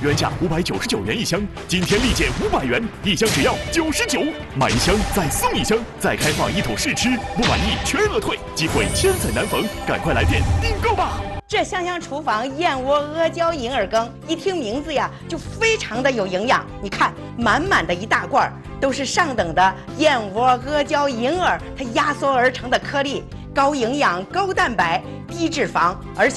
原价599元一箱，今天立减500元，一箱只要99，买一箱再送一箱，再开放一桶试吃，不满意全额退，机会千载难逢，赶快来电订购吧！ 这香香厨房燕窝阿胶银耳羹，一听名字呀，就非常的有营养。你看，满满的一大罐，都是上等的燕窝阿胶银耳，它压缩而成的颗粒，高营养、高蛋白、低脂肪，而且